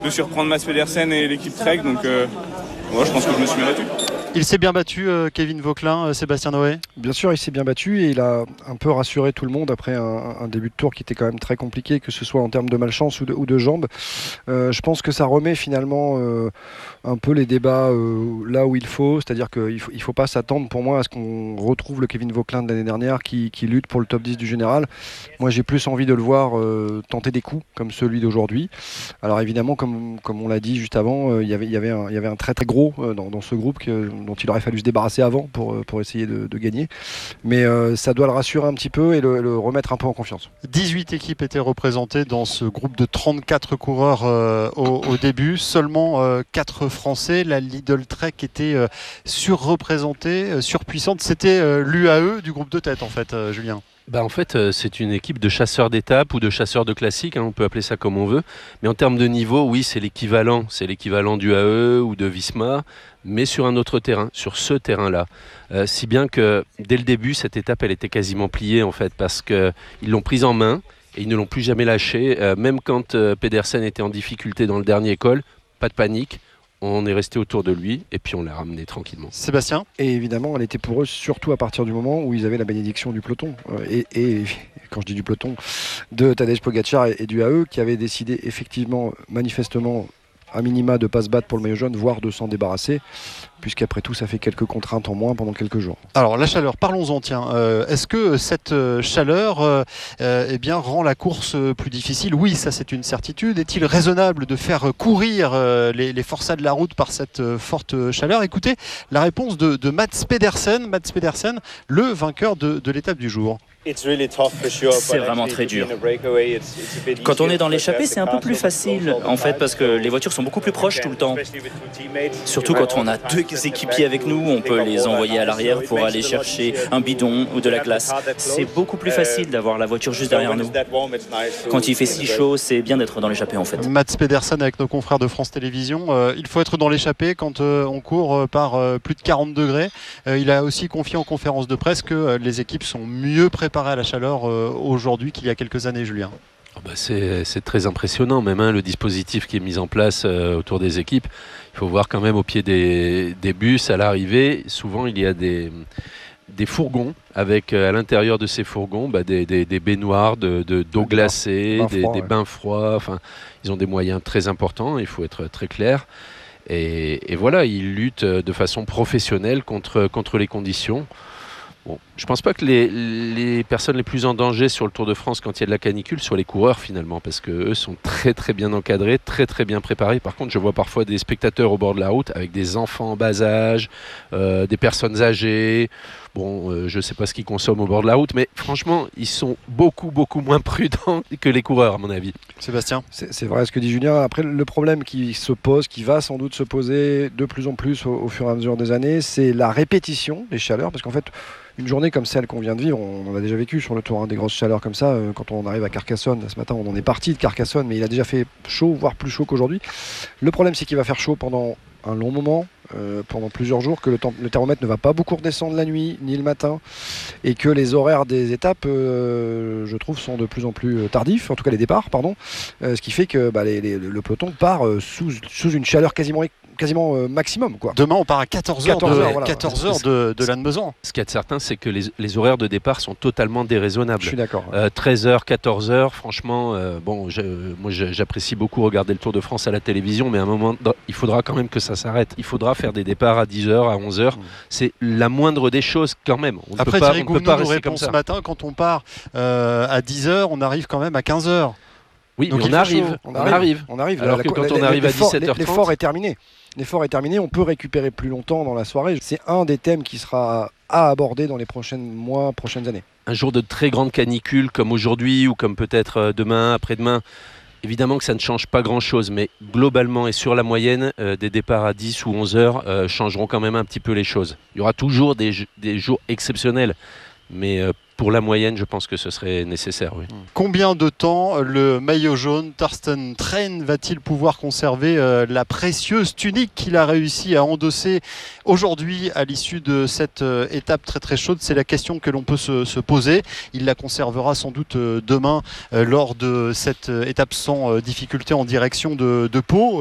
de surprendre Mads Pedersen et l'équipe Trek, donc moi je pense que je me suis bien battu. Il s'est bien battu, Kevin Vauquelin, Sébastien Noé. Bien sûr, il s'est bien battu et il a un peu rassuré tout le monde après un début de tour qui était quand même très compliqué, que ce soit en termes de malchance ou de jambes. Je pense que ça remet finalement un peu les débats là où il faut, c'est-à-dire qu'il ne faut pas s'attendre pour moi à ce qu'on retrouve le Kevin Vauquelin de l'année dernière qui lutte pour le top 10 du général. Moi j'ai plus envie de le voir tenter des coups comme celui d'aujourd'hui. Alors évidemment, comme on l'a dit juste avant, il y avait un très très gros dans ce groupe dont il aurait fallu se débarrasser avant pour essayer de gagner. Mais ça doit le rassurer un petit peu et le remettre un peu en confiance. 18 équipes étaient représentées dans ce groupe de 34 coureurs au début. Seulement 4 Français. La Lidl Trek était surreprésentée, surpuissante. C'était l'UAE du groupe de tête en fait, Julien. En fait, c'est une équipe de chasseurs d'étapes ou de chasseurs de classiques, on peut appeler ça comme on veut. Mais en termes de niveau, oui, c'est l'équivalent. C'est l'équivalent du AE ou de Visma, mais sur un autre terrain, sur ce terrain-là. Si bien que dès le début, cette étape, elle était quasiment pliée en fait, parce qu'ils l'ont prise en main et ils ne l'ont plus jamais lâchée. Même quand Pedersen était en difficulté dans le dernier col, pas de panique. On est resté autour de lui et puis on l'a ramené tranquillement. Sébastien ? Et évidemment, elle était pour eux surtout à partir du moment où ils avaient la bénédiction du peloton. Et quand je dis du peloton, de Tadej Pogacar et du AE qui avaient décidé effectivement, manifestement, à minima de ne pas se battre pour le maillot jaune, voire de s'en débarrasser, puisqu'après tout, ça fait quelques contraintes en moins pendant quelques jours. Alors, la chaleur, parlons-en, tiens. Est-ce que cette chaleur rend la course plus difficile ? Oui, ça c'est une certitude. Est-il raisonnable de faire courir les forçats de la route par cette forte chaleur ? Écoutez la réponse de Mads Pedersen. Mads Pedersen, le vainqueur de l'étape du jour. C'est vraiment très dur. Quand on est dans l'échappée, c'est un peu plus facile, en fait, parce que les voitures sont beaucoup plus proches tout le temps. Surtout quand on a 2 équipiers avec nous, on peut les envoyer à l'arrière pour aller chercher un bidon ou de la glace. C'est beaucoup plus facile d'avoir la voiture juste derrière nous. Quand il fait si chaud, c'est bien d'être dans l'échappée, en fait. Mads Pedersen avec nos confrères de France Télévisions. Il faut être dans l'échappée quand on court par plus de 40 degrés. Il a aussi confié en conférence de presse que les équipes sont mieux préparées à la chaleur aujourd'hui qu'il y a quelques années, Julien. C'est très impressionnant même, le dispositif qui est mis en place autour des équipes. Il faut voir quand même au pied des bus à l'arrivée, souvent il y a des fourgons avec à l'intérieur de ces fourgons des baignoires d'eau glacée, des bains froids. Enfin, ils ont des moyens très importants, il faut être très clair. Et voilà, ils luttent de façon professionnelle contre les conditions. Bon, je ne pense pas que les personnes les plus en danger sur le Tour de France quand il y a de la canicule soient les coureurs finalement, parce qu'eux sont très très bien encadrés, très très bien préparés. Par contre, je vois parfois des spectateurs au bord de la route avec des enfants en bas âge, des personnes âgées. Bon, je ne sais pas ce qu'ils consomment au bord de la route, mais franchement, ils sont beaucoup moins prudents que les coureurs à mon avis. Sébastien ? C'est vrai ce que dit Julien. Après, le problème qui se pose, qui va sans doute se poser de plus en plus au fur et à mesure des années, c'est la répétition des chaleurs, parce qu'en fait, une journée comme celle qu'on vient de vivre, on en a déjà vécu sur le Tour, des grosses chaleurs comme ça. Quand on arrive à Carcassonne, ce matin, on en est parti de Carcassonne, mais il a déjà fait chaud, voire plus chaud qu'aujourd'hui. Le problème, c'est qu'il va faire chaud pendant un long moment, pendant plusieurs jours, que le thermomètre ne va pas beaucoup redescendre la nuit ni le matin, et que les horaires des étapes, je trouve, sont de plus en plus tardifs, en tout cas les départs, pardon, ce qui fait que le peloton part sous une chaleur quasiment maximum, quoi. Demain, on part à 14h de Lannemezan. Ce qui est certain, c'est que les horaires de départ sont totalement déraisonnables. Je suis d'accord. 13h, 14h, franchement, moi j'apprécie beaucoup regarder le Tour de France à la télévision, mais à un moment, il faudra quand même que ça s'arrête. Il faudra faire des départs à 10h, à 11h. C'est la moindre des choses quand même. Après, Thierry Gouvenou nous répond ce matin, quand on part à 10h, on arrive quand même à 15h. Oui, donc mais on arrive. Alors que quand on arrive à 17h30... L'effort est terminé. L'effort est terminé, on peut récupérer plus longtemps dans la soirée. C'est un des thèmes qui sera à aborder dans les prochains mois, prochaines années. Un jour de très grande canicule comme aujourd'hui ou comme peut-être demain, après-demain, évidemment que ça ne change pas grand-chose, mais globalement et sur la moyenne, des départs à 10 ou 11 heures changeront quand même un petit peu les choses. Il y aura toujours des jours exceptionnels, Mais pour la moyenne, je pense que ce serait nécessaire. Oui. Combien de temps le maillot jaune Thorsten Tren va-t-il pouvoir conserver la précieuse tunique qu'il a réussi à endosser aujourd'hui à l'issue de cette étape très très chaude? C'est la question que l'on peut se poser. Il la conservera sans doute demain lors de cette étape sans difficulté en direction de Pau.